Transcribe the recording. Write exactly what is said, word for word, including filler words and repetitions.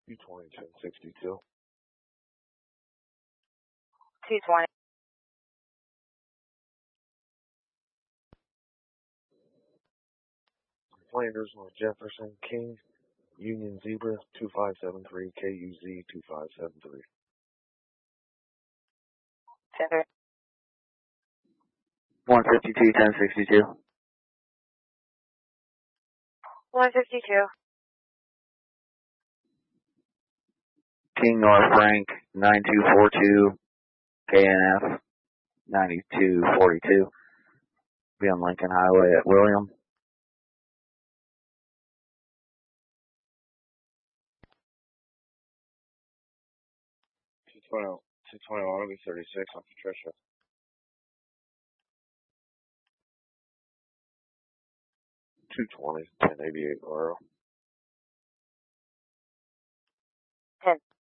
two twenty, ten sixty-two. two twenty. Flanders North Jefferson, King, Union Zebra, two five seven three, K U Z two five seven three. Center. one fifty-two, ten sixty-two. one fifty-two. King North Frank, nine two four two, K N F, ninety-two forty-two. Be on Lincoln Highway at William. two twenty, two twenty-one will be thirty-six on Patricia. two twenty, ten eighty-eight Laurel. ten.